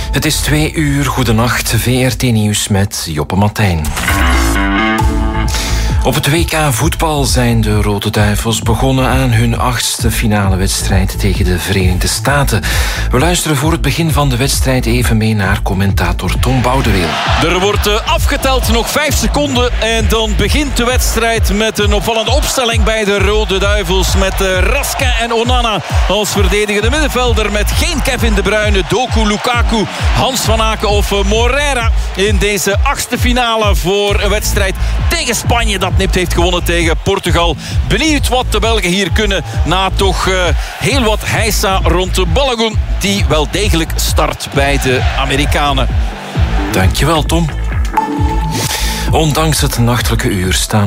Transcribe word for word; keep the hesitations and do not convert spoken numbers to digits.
Het is twee uur, goedenacht, V R T Nieuws met Joppe Martijn. Op het W K voetbal zijn de Rode Duivels begonnen aan hun achtste finale wedstrijd tegen de Verenigde Staten. We luisteren voor het begin van de wedstrijd even mee naar commentator Tom Boudeweel. Er wordt afgeteld, nog vijf seconden en dan begint de wedstrijd met een opvallende opstelling bij de Rode Duivels. Met Raska en Onana als verdedigende middenvelder, met geen Kevin De Bruyne, Doku, Lukaku, Hans van Aken of Moreira in deze achtste finale voor een wedstrijd tegen Spanje dat nipt heeft gewonnen tegen Portugal. Benieuwd wat de Belgen hier kunnen na toch uh, heel wat heisa rond de Balogun, die wel degelijk start bij de Amerikanen. Dankjewel, Tom. Ondanks het nachtelijke uur staan